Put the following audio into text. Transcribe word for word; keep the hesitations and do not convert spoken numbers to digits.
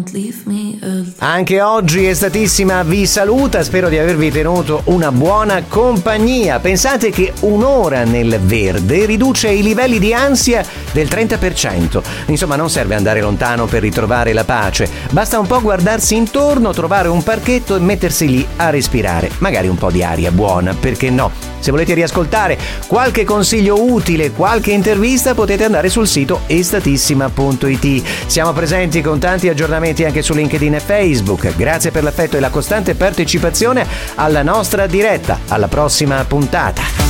Anche oggi Estatissima vi saluta, spero di avervi tenuto una buona compagnia. Pensate che un'ora nel verde riduce i livelli di ansia del trenta per cento. Insomma, non serve andare lontano per ritrovare la pace, basta un po' guardarsi intorno, trovare un parchetto e mettersi lì a respirare, magari un po' di aria buona, perché no? Se volete riascoltare qualche consiglio utile, qualche intervista, potete andare sul sito estatissima punto it. Siamo presenti con tanti aggiornamenti anche su LinkedIn e Facebook. Grazie per l'affetto e la costante partecipazione alla nostra diretta. Alla prossima puntata.